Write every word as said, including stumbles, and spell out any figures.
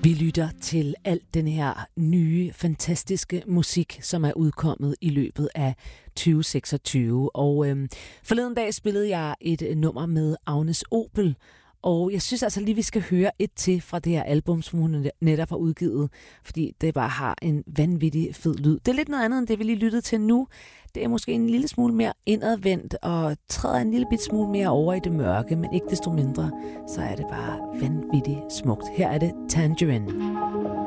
Vi lytter til alt den her nye, fantastiske musik, som er udkommet i løbet af tyve seksogtyve. Og øhm, forleden dag spillede jeg et nummer med Agnes Obel, og jeg synes altså lige, vi skal høre et til fra det her album, som hun netop har udgivet, fordi det bare har en vanvittig fed lyd. Det er lidt noget andet, end det vi lige lyttede til nu. Det er måske en lille smule mere indadvendt og træder en lille bit smule mere over i det mørke, men ikke desto mindre, så er det bare vanvittigt smukt. Her er det Tangerine.